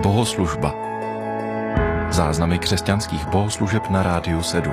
Bohoslužba. Záznamy křesťanských bohoslužeb na Rádiu 7.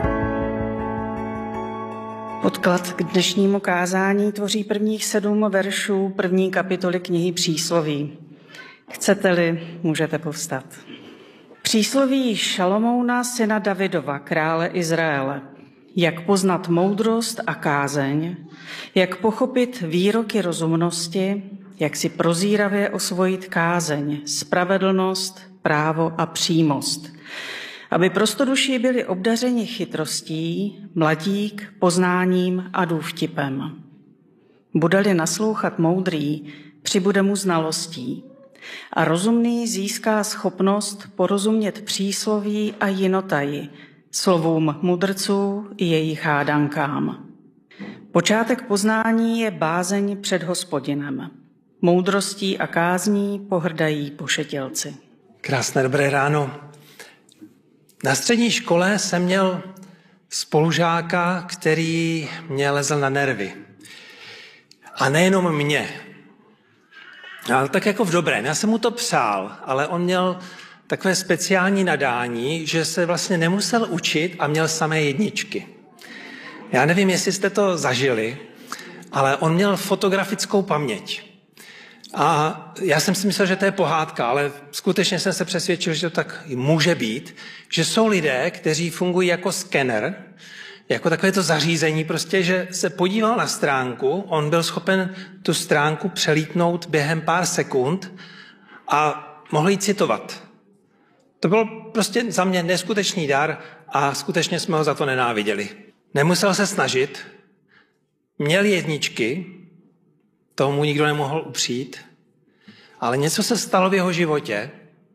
Podklad k dnešnímu kázání tvoří prvních 7 veršů první kapitoly knihy Přísloví. Chcete-li, můžete povstat. Přísloví Šalomouna, syna Davidova, krále Izraele. Jak poznat moudrost a kázeň, jak pochopit výroky rozumnosti, jak si prozíravě osvojit kázeň, spravedlnost, právo a přímost. Aby prostoduší byli obdařeni chytrostí, mladík, poznáním a důvtipem. Bude-li naslouchat moudrý, přibude mu znalostí. A rozumný získá schopnost porozumět přísloví a jinotaji, slovům mudrců i jejich hádankám. Počátek poznání je bázeň před Hospodinem. Moudrostí a kázní pohrdají pošetilci. Krásné dobré ráno. Na střední škole jsem měl spolužáka, který mě lezl na nervy. A nejenom mě. Ale tak jako v dobrém. Já jsem mu to přál, ale on měl takové speciální nadání, že se vlastně nemusel učit a měl samé jedničky. Já nevím, jestli jste to zažili, ale on měl fotografickou paměť. A já jsem si myslel, že to je pohádka, ale skutečně jsem se přesvědčil, že to tak může být, že jsou lidé, kteří fungují jako skener, jako takové to zařízení, prostě, že se podíval na stránku, on byl schopen tu stránku přelítnout během pár sekund a mohl ji citovat. To byl prostě za mě neskutečný dar a skutečně jsme ho za to nenáviděli. Nemusel se snažit, měl jedničky, tomu nikdo nemohl upřít, ale něco se stalo v jeho životě,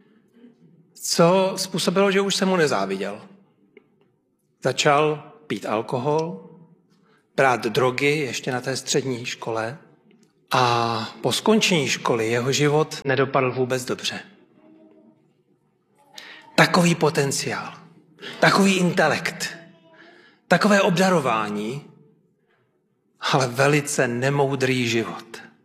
co způsobilo, že už se mu nezáviděl. Začal pít alkohol, brát drogy ještě na té střední škole a po skončení školy jeho život nedopadl vůbec dobře. Takový potenciál, takový intelekt, takové obdarování, ale velice nemoudrý život.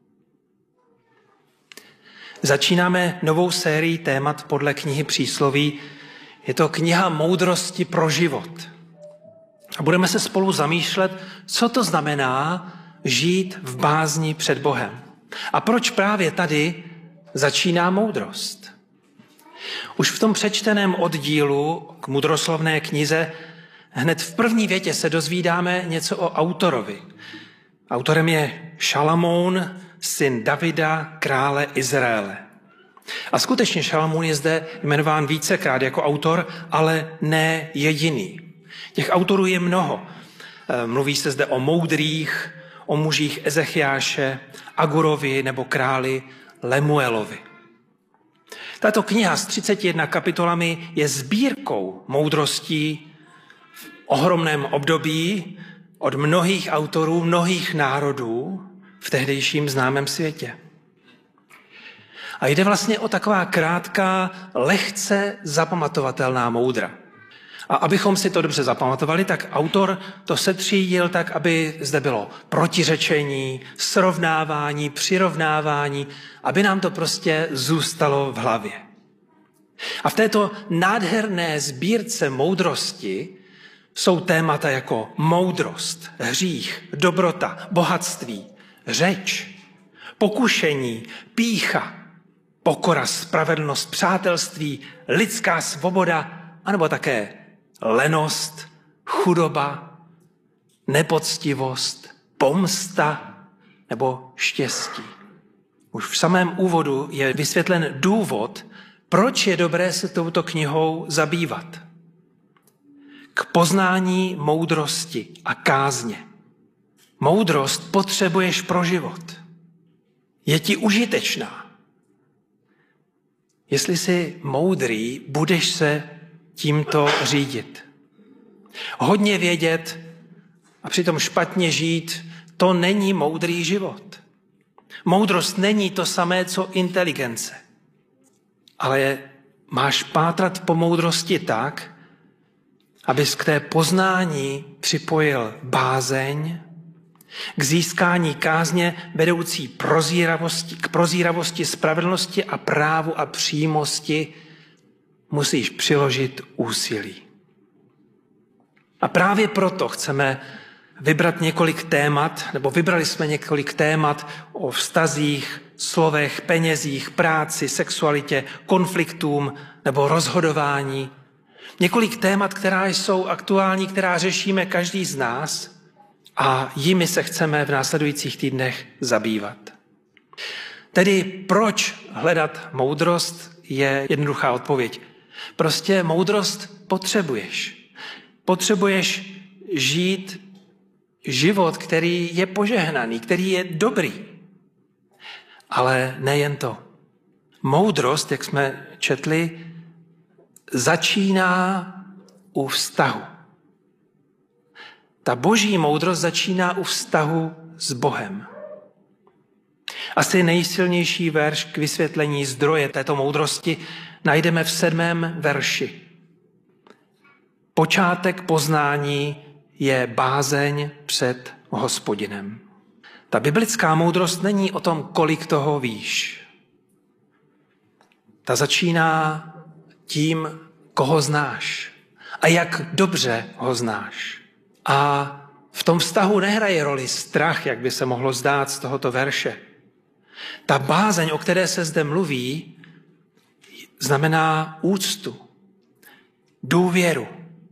Začínáme novou sérii témat podle knihy Přísloví. Je to kniha moudrosti pro život. A budeme se spolu zamýšlet, co to znamená žít v bázni před Bohem. A proč právě tady začíná moudrost. Už v tom přečteném oddílu k mudroslovné knize hned v první větě se dozvídáme něco o autorovi. Autorem je Šalamoun, syn Davida, krále Izraele. A skutečně Šalamoun je zde jmenován vícekrát jako autor, ale ne jediný. Těch autorů je mnoho. Mluví se zde o moudrých, o mužích Ezechiáše, Agurovi nebo králi Lemuelovi. Tato kniha s 31 kapitolami je sbírkou moudrostí v ohromném období od mnohých autorů, mnohých národů v tehdejším známém světě. A jde vlastně o taková krátká, lehce zapamatovatelná moudra. A abychom si to dobře zapamatovali, tak autor to setřídil tak, aby zde bylo protiřečení, srovnávání, přirovnávání, aby nám to prostě zůstalo v hlavě. A v této nádherné sbírce moudrosti jsou témata jako moudrost, hřích, dobrota, bohatství, řeč, pokušení, pýcha, pokora, spravedlnost, přátelství, lidská svoboda, anebo také lenost, chudoba, nepoctivost, pomsta nebo štěstí. Už v samém úvodu je vysvětlen důvod, proč je dobré se touto knihou zabývat. K poznání moudrosti a kázně. Moudrost potřebuješ pro život. Je ti užitečná. Jestli jsi moudrý, budeš se tímto řídit. Hodně vědět a přitom špatně žít, to není moudrý život. Moudrost není to samé, co inteligence. Ale máš pátrat po moudrosti tak, abys k té poznání připojil bázeň, k získání kázně vedoucí k prozíravosti, spravedlnosti a právu a přímosti musíš přiložit úsilí. A právě proto chceme vybrat několik témat, nebo vybrali jsme několik témat o vztazích, slovech, penězích, práci, sexualitě, konfliktům nebo rozhodování. Několik témat, která jsou aktuální, která řešíme každý z nás a jimi se chceme v následujících týdnech zabývat. Tedy proč hledat moudrost je jednoduchá odpověď. Prostě moudrost potřebuješ. Potřebuješ žít život, který je požehnaný, který je dobrý. Ale nejen to. Moudrost, jak jsme četli, začíná u vztahu. Ta boží moudrost začíná u vztahu s Bohem. Asi nejsilnější verš k vysvětlení zdroje této moudrosti najdeme v 7. verši. Počátek poznání je bázeň před Hospodinem. Ta biblická moudrost není o tom, kolik toho víš. Ta začíná tím, koho znáš a jak dobře ho znáš. A v tom vztahu nehraje roli strach, jak by se mohlo zdát z tohoto verše. Ta bázeň, o které se zde mluví, znamená úctu, důvěru,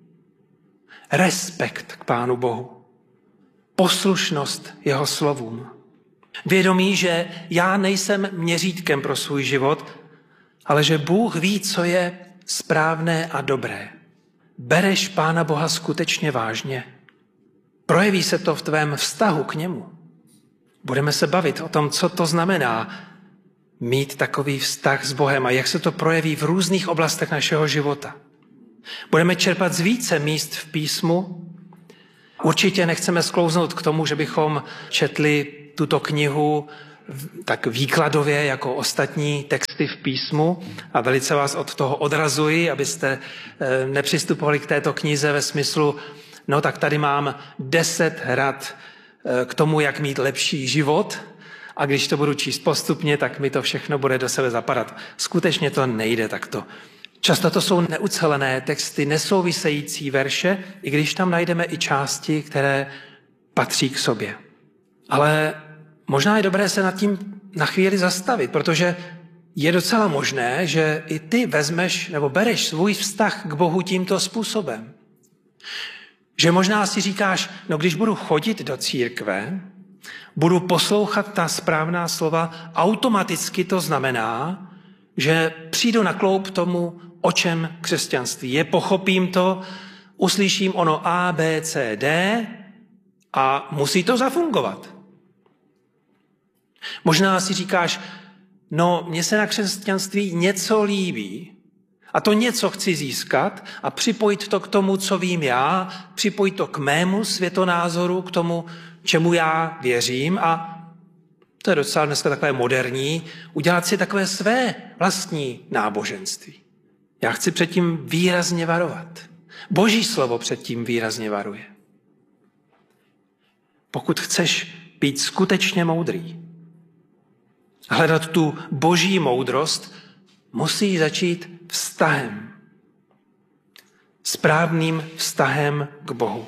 respekt k Pánu Bohu, poslušnost jeho slovům. Vědomí, že já nejsem měřítkem pro svůj život, ale že Bůh ví, co je správné a dobré. Bereš Pána Boha skutečně vážně. Projeví se to v tvém vztahu k němu. Budeme se bavit o tom, co to znamená mít takový vztah s Bohem a jak se to projeví v různých oblastech našeho života. Budeme čerpat z více míst v písmu. Určitě nechceme sklouznout k tomu, že bychom četli tuto knihu tak výkladově jako ostatní texty v písmu a velice vás od toho odrazuji, abyste nepřistupovali k této knize ve smyslu, no tak tady mám 10 rad k tomu, jak mít lepší život a když to budu číst postupně, tak mi to všechno bude do sebe zapadat. Skutečně to nejde takto. Často to jsou neucelené texty, nesouvisející verše, i když tam najdeme i části, které patří k sobě. Ale možná je dobré se nad tím na chvíli zastavit, protože je docela možné, že i ty vezmeš nebo bereš svůj vztah k Bohu tímto způsobem. Že možná si říkáš, no když budu chodit do církve, budu poslouchat ta správná slova, automaticky to znamená, že přijdu na kloub tomu, o čem křesťanství je, pochopím to, uslyším ono A, B, C, D a musí to zafungovat. Možná si říkáš, no mně se na křesťanství něco líbí a to něco chci získat a připojit to k tomu, co vím já, připojit to k mému světonázoru, k tomu, čemu já věřím a to je docela dneska takové moderní, udělat si takové své vlastní náboženství. Já chci předtím výrazně varovat. Boží slovo předtím výrazně varuje. Pokud chceš být skutečně moudrý, hledat tu boží moudrost, musíš začít vztahem. Správným vztahem k Bohu.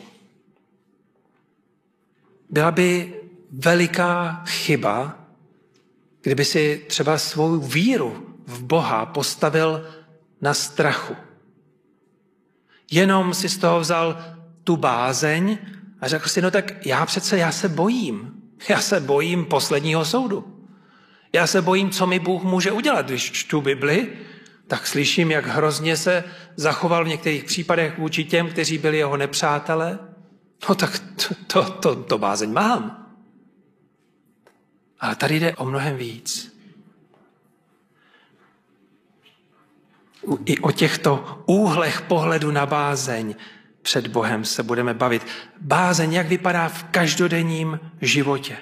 Byla by veliká chyba, kdyby si třeba svou víru v Boha postavil na strachu. Jenom si z toho vzal tu bázeň a řekl si, no tak já se bojím. Já se bojím posledního soudu. Já se bojím, co mi Bůh může udělat. Když čtu Bibli, tak slyším, jak hrozně se zachoval v některých případech vůči těm, kteří byli jeho nepřátelé. No tak to bázeň mám. Ale tady jde o mnohem víc. I o těchto úhlech pohledu na bázeň před Bohem se budeme bavit. Bázeň, jak vypadá v každodenním životě.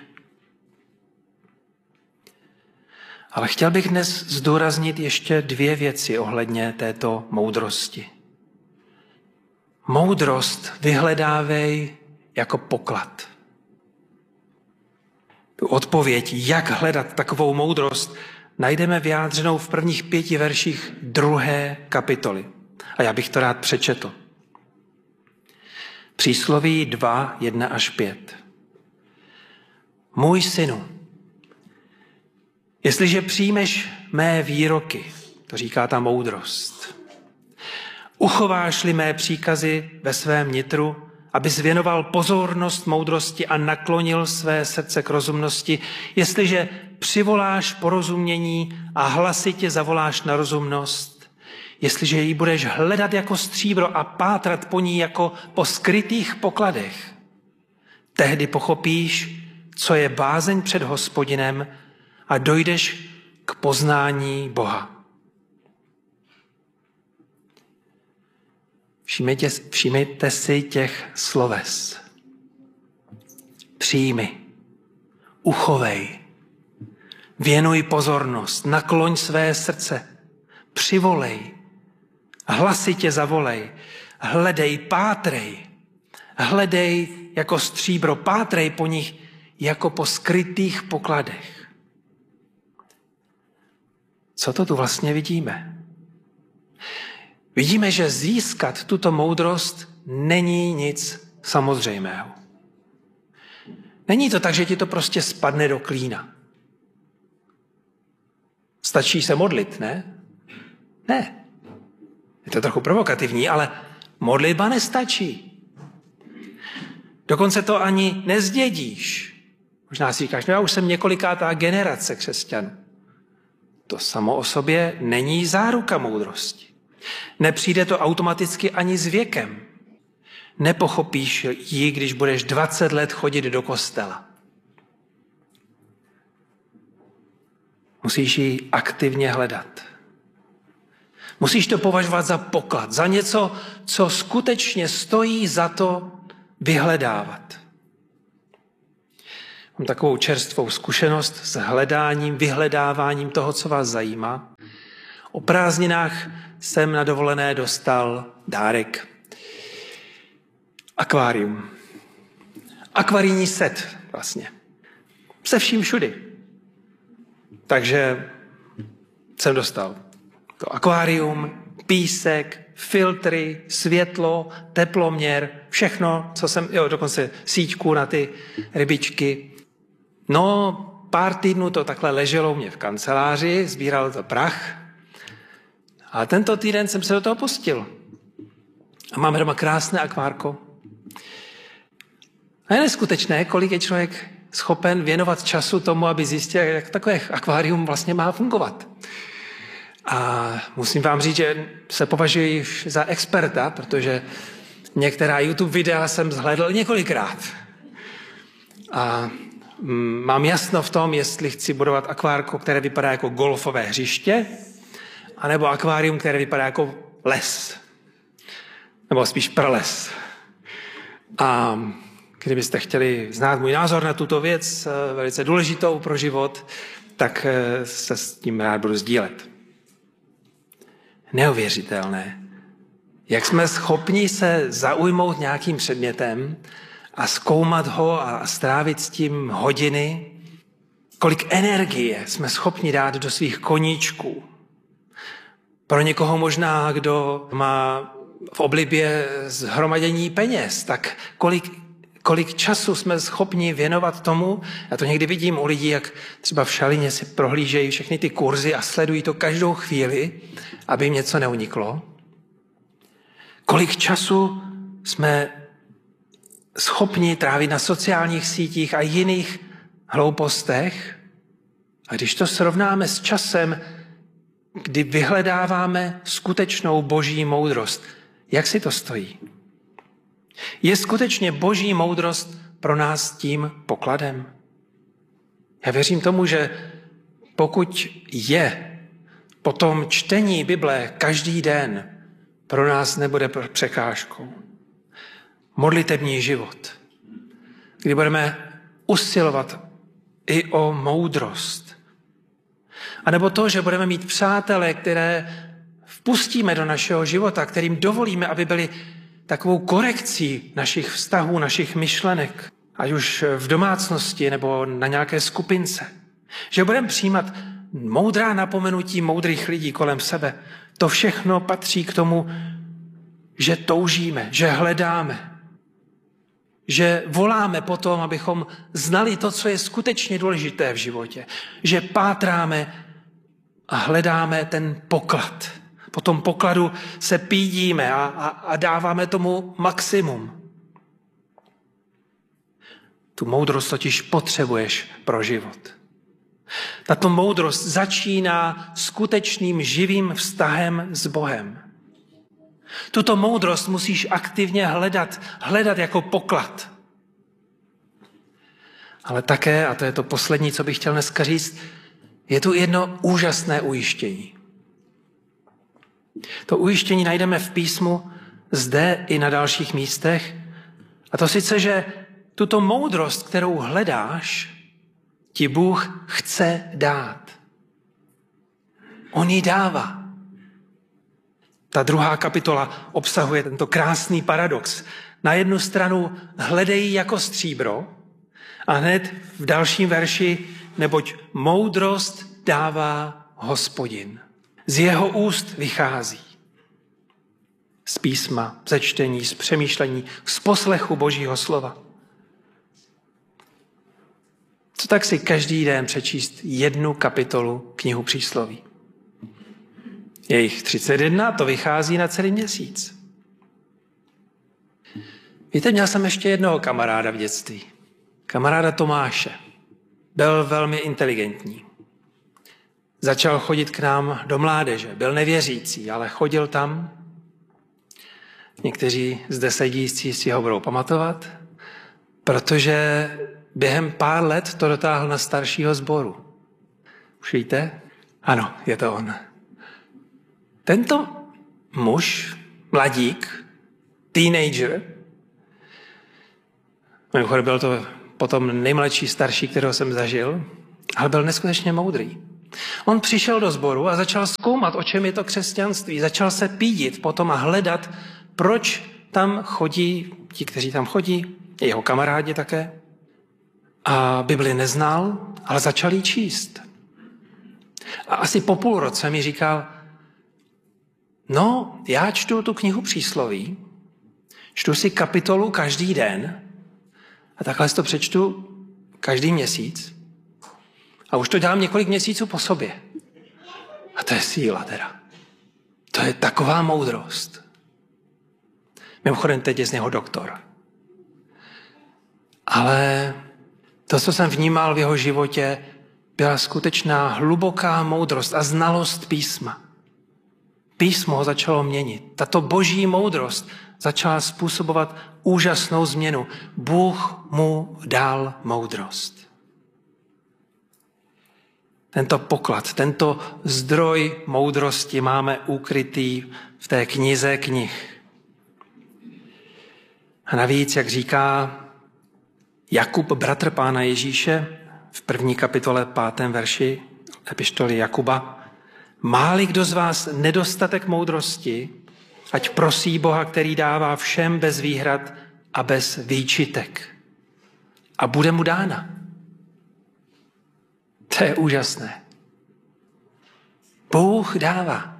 Ale chtěl bych dnes zdůraznit ještě 2 věci ohledně této moudrosti. Moudrost vyhledávej jako poklad. Tu odpověď, jak hledat takovou moudrost, najdeme vyjádřenou v prvních 5 verších 2. kapitoly. A já bych to rád přečetl. Přísloví 2, 1 až 5. Můj synu, jestliže přijmeš mé výroky, to říká ta moudrost, uchováš-li mé příkazy ve svém nitru, abys věnoval pozornost moudrosti a naklonil své srdce k rozumnosti, jestliže přivoláš porozumění a hlasitě zavoláš na rozumnost, jestliže ji budeš hledat jako stříbro a pátrat po ní jako po skrytých pokladech, tehdy pochopíš, co je bázeň před Hospodinem a dojdeš k poznání Boha. Všimejte si těch sloves. Přijmi, uchovej, věnuj pozornost, nakloň své srdce, přivolej, hlasitě zavolej, hledej, pátrej, hledej jako stříbro, pátrej po nich jako po skrytých pokladech. Co to tu vlastně vidíme? Vidíme, že získat tuto moudrost není nic samozřejmého. Není to tak, že ti to prostě spadne do klína. Stačí se modlit, ne? Ne. Je to trochu provokativní, ale modlitba nestačí. Dokonce to ani nezdědíš. Možná si říkáš, no já už jsem několikátá generace křesťanů. To samo o sobě není záruka moudrosti. Nepřijde to automaticky ani s věkem. Nepochopíš ji, když budeš 20 let chodit do kostela. Musíš ji aktivně hledat. Musíš to považovat za poklad, za něco, co skutečně stojí za to vyhledávat. Mám takovou čerstvou zkušenost s hledáním, vyhledáváním toho, co vás zajímá. O prázdninách jsem na dovolené dostal dárek. Akvárium. Akvarijní set vlastně. Se vším všudy. Takže jsem dostal to akvárium, písek, filtry, světlo, teploměr, všechno, co jsem, dokonce síťku na ty rybičky. No, pár týdnů to takhle leželo mě v kanceláři, sbíral to prach. A tento týden jsem se do toho pustil. A máme doma krásné akvárko. A je neskutečné, kolik je člověk schopen věnovat času tomu, aby zjistil, jak takové akvárium vlastně má fungovat. A musím vám říct, že se považuji za experta, protože některá YouTube videa jsem zhlédl několikrát. A mám jasno v tom, jestli chci budovat akvárko, které vypadá jako golfové hřiště, anebo akvárium, které vypadá jako les. Nebo spíš prales. A kdybyste chtěli znát můj názor na tuto věc, velice důležitou pro život, tak se s tím rád budu sdílet. Neuvěřitelné, jak jsme schopni se zaujmout nějakým předmětem a zkoumat ho a strávit s tím hodiny, kolik energie jsme schopni dát do svých koníčků. Pro někoho možná, kdo má v oblibě zhromadění peněz, tak kolik času jsme schopni věnovat tomu, já to někdy vidím u lidí, jak třeba v šalině si prohlížejí všechny ty kurzy a sledují to každou chvíli, aby jim něco neuniklo. Kolik času jsme schopni trávit na sociálních sítích a jiných hloupostech. A když to srovnáme s časem, kdy vyhledáváme skutečnou boží moudrost, jak si to stojí? Je skutečně boží moudrost pro nás tím pokladem? Já věřím tomu, že pokud je, potom čtení Bible každý den pro nás nebude překážkou. Modlitební život, kdy budeme usilovat i o moudrost. A nebo to, že budeme mít přátele, které vpustíme do našeho života, kterým dovolíme, aby byli takovou korekcí našich vztahů, našich myšlenek. ať už v domácnosti nebo na nějaké skupince. Že budeme přijímat moudrá napomenutí moudrých lidí kolem sebe. To všechno patří k tomu, že toužíme, že hledáme, že voláme po tom, abychom znali to, co je skutečně důležité v životě. Že pátráme a hledáme ten poklad. Po tom pokladu se pídíme a dáváme tomu maximum. Tu moudrost totiž potřebuješ pro život. Tato moudrost začíná skutečným živým vztahem s Bohem. Tuto moudrost musíš aktivně hledat jako poklad. Ale také, a to je to poslední, co bych chtěl dneska říct, je tu jedno úžasné ujištění. To ujištění najdeme v písmu zde i na dalších místech. A to sice, že tuto moudrost, kterou hledáš, ti Bůh chce dát. On ji dává. Ta 2. kapitola obsahuje tento krásný paradox. Na jednu stranu hledej jako stříbro a hned v dalším verši, neboť moudrost dává Hospodin. Z jeho úst vychází. Z písma, ze čtení, z přemýšlení, z poslechu Božího slova. Co tak si každý den přečíst 1 kapitolu knihu Přísloví? Je jich 31, to vychází na celý měsíc. Víte, měl jsem ještě jednoho kamaráda v dětství. Kamaráda Tomáše. Byl velmi inteligentní. Začal chodit k nám do mládeže. Byl nevěřící, ale chodil tam. Někteří zde sedící si ho budou pamatovat, protože během pár let to dotáhl na staršího sboru. Už víte? Ano, je to on. Tento muž, mladík, teenager, mimochodem byl to potom nejmladší starší, kterého jsem zažil, ale byl neskutečně moudrý. On přišel do sboru a začal zkoumat, o čem je to křesťanství. Začal se pídit potom a hledat, proč tam chodí ti, kteří tam chodí, jeho kamarádi také. A Bibli neznal, ale začal ji číst. A asi po půl roce mi říkal, no, já čtu tu knihu Přísloví, čtu si kapitolu každý den a takhle si to přečtu každý měsíc. A už to dělám několik měsíců po sobě. A to je síla teda. To je taková moudrost. Mimochodem teď je z něho doktor. Ale to, co jsem vnímal v jeho životě, byla skutečná hluboká moudrost a znalost písma. Písmo ho začalo měnit. Tato boží moudrost začala způsobovat úžasnou změnu. Bůh mu dal moudrost. Tento poklad, tento zdroj moudrosti máme ukrytý v té knize knih. A navíc, jak říká Jakub, bratr Pána Ježíše, v 1. kapitole 5. verši epištoly Jakuba, má-li kdo z vás nedostatek moudrosti, ať prosí Boha, který dává všem bez výhrad a bez výčitek. A bude mu dána. To je úžasné. Bůh dává.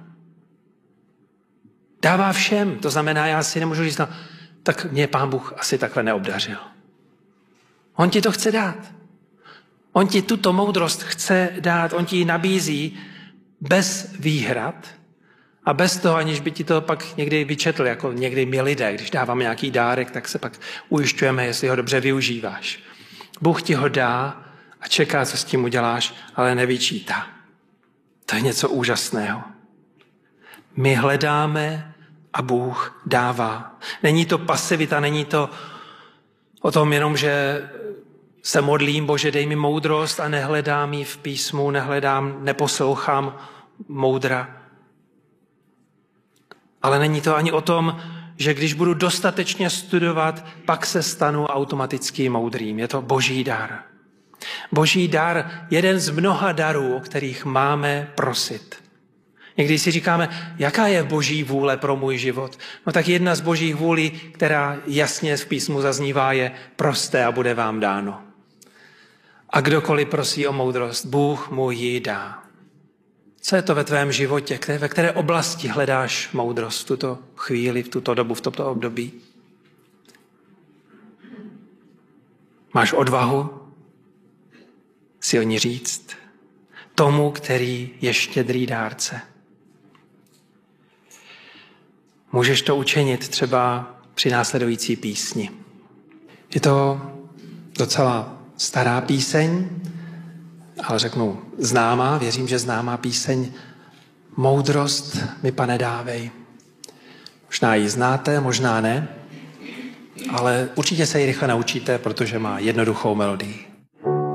Dává všem. To znamená, já si nemůžu říct, no, tak mě Pán Bůh asi takhle neobdařil. On ti to chce dát. On ti tuto moudrost chce dát. On ti ji nabízí bez výhrad a bez toho, aniž by ti to pak někdy vyčetl, jako někdy my lidé, když dáváme nějaký dárek, tak se pak ujišťujeme, jestli ho dobře využíváš. Bůh ti ho dá a čeká, co s tím uděláš, ale nevyčítá. To je něco úžasného. My hledáme a Bůh dává. Není to pasivita, není to o tom jenom, že se modlím, Bože, dej mi moudrost a nehledám ji v písmu, neposlouchám moudra. Ale není to ani o tom, že když budu dostatečně studovat, pak se stanu automaticky moudrým. Je to boží dar. Boží dar, jeden z mnoha darů, o kterých máme prosit. Někdy si říkáme, jaká je boží vůle pro můj život. No tak jedna z božích vůlí, která jasně v písmu zaznívá, je proste a bude vám dáno. A kdokoliv prosí o moudrost, Bůh mu ji dá. Co je to ve tvém životě? Ve které oblasti hledáš moudrost v tuto chvíli, v tuto dobu, v tomto období? Máš odvahu si o ní říct tomu, který je štědrý dárce? Můžeš to učinit třeba při následující písni. Je to docela stará píseň, ale řeknu známá, věřím, že známá píseň Moudrost mi, Pane, dávej. Možná ji znáte, možná ne, ale určitě se ji rychle naučíte, protože má jednoduchou melodii.